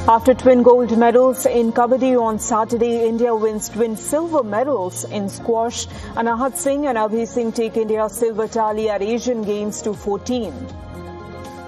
After twin gold medals in Kabaddi on Saturday, India wins twin silver medals in squash. Anahat Singh and Abhi Singh take India's silver tally at Asian Games to 14.